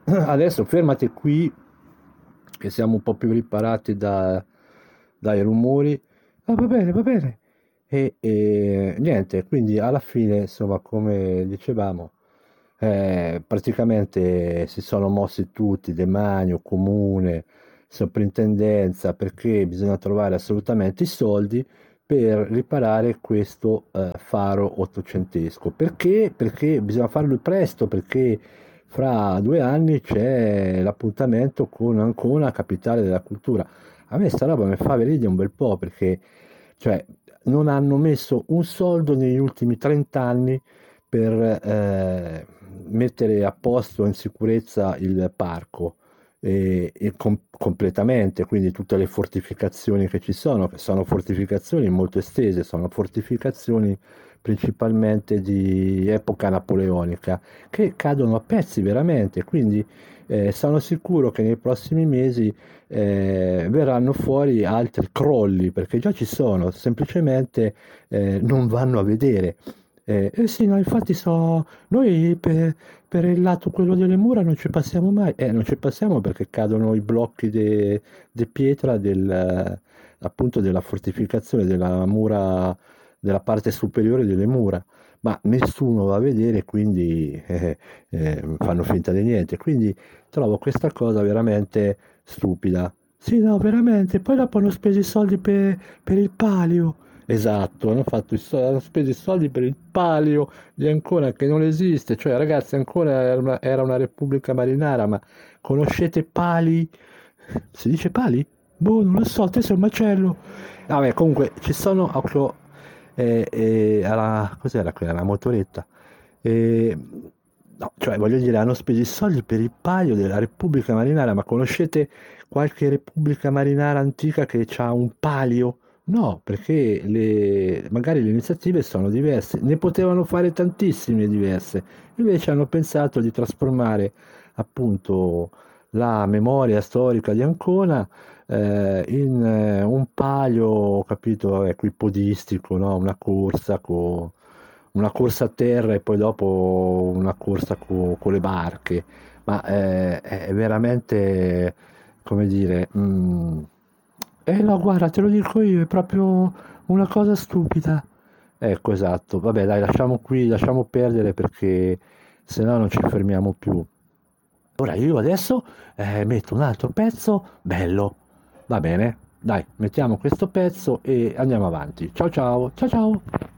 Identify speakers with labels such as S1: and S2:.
S1: Adesso fermati qui, che siamo un po' più riparati dai rumori. Ah, va bene, va bene. E niente, quindi alla fine, insomma, come dicevamo, praticamente si sono mossi tutti, demanio, comune, soprintendenza, perché bisogna trovare assolutamente i soldi per riparare questo faro ottocentesco. Perché? Perché bisogna farlo presto, perché fra 2 anni c'è l'appuntamento con Ancona, capitale della cultura. A me sta roba mi fa venire un bel po' perché cioè, non hanno messo un soldo negli ultimi 30 anni per mettere a posto in sicurezza il parco completamente, quindi tutte le fortificazioni che sono fortificazioni molto estese, sono fortificazioni principalmente di epoca napoleonica, che cadono a pezzi veramente, quindi sono sicuro che nei prossimi mesi verranno fuori altri crolli, perché già ci sono, semplicemente non vanno a vedere. Sì, no, infatti noi per il lato quello delle mura non ci passiamo mai, non ci passiamo perché cadono i blocchi di pietra appunto della fortificazione, della mura, della parte superiore delle mura, ma nessuno va a vedere, quindi fanno finta di niente. Quindi trovo questa cosa veramente stupida. Sì, no, veramente. Poi dopo hanno speso i soldi per il palio. Esatto, hanno speso i soldi per il palio di Ancona che non esiste. Cioè, ragazzi, Ancona era una repubblica marinara, ma conoscete Pali? Si dice Pali? Boh, non lo so, te sei un macello. Vabbè, comunque, ci sono cos'era quella? La motoretta. E, no, cioè, voglio dire, hanno speso i soldi per il palio della Repubblica Marinara, ma conoscete qualche Repubblica Marinara antica che ha un palio? No, perché magari le iniziative sono diverse, ne potevano fare tantissime diverse, invece hanno pensato di trasformare appunto la memoria storica di Ancona in un palio, capito, equipodistico, no? Una corsa a terra e poi dopo una corsa con le barche, ma è veramente, come dire, no, guarda, te lo dico io, è proprio una cosa stupida. Ecco, esatto. Vabbè, dai, lasciamo qui, lasciamo perdere perché se no non ci fermiamo più. Ora io adesso metto un altro pezzo bello. Va bene? Dai, mettiamo questo pezzo e andiamo avanti. Ciao ciao, ciao ciao.